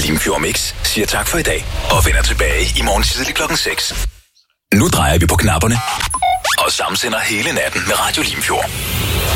Limfjord Mix siger tak for i dag og vender tilbage i morgen tidlig klokken 6. Nu drejer vi på knapperne og samsender hele natten med Radio Limfjord.